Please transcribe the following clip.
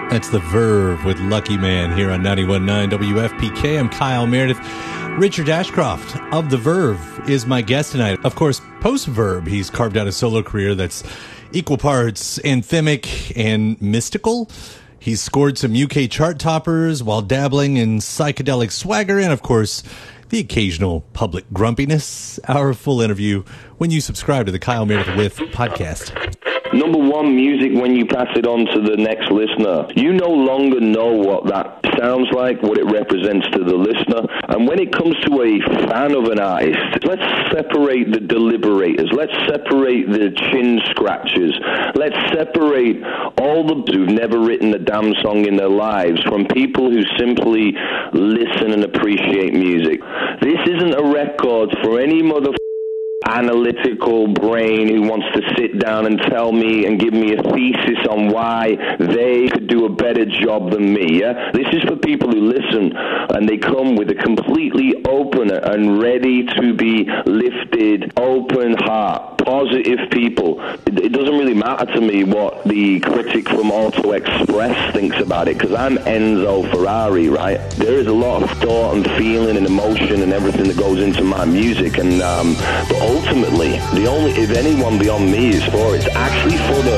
That's The Verve with Lucky Man here on 91.9 WFPK. I'm Kyle Meredith. Richard Ashcroft of The Verve is my guest tonight. Of course, post-Verve, he's carved out a solo career that's equal parts anthemic and mystical. He's scored some UK chart toppers while dabbling in psychedelic swagger and, of course, the occasional public grumpiness. Our full interview when you subscribe to the Kyle Meredith With podcast. Number one, music, when you pass it on to the next listener, you no longer know what that sounds like, what it represents to the listener. And when it comes to a fan of an artist, let's separate the deliberators. Let's separate the chin scratchers. Let's separate all the who've never written a damn song in their lives from people who simply listen and appreciate music. This isn't a record for any analytical brain who wants to sit down and tell me and give me a thesis on why they could do a better job than me. Yeah? This is for people who listen and they come with a completely open and ready to be lifted, open heart, positive people. It doesn't really matter to me what the critic from Auto Express thinks about it, because I'm Enzo Ferrari, right? There is a lot of thought and feeling and emotion and everything that goes into my music, and but ultimately, if anyone beyond me is for, it's actually for the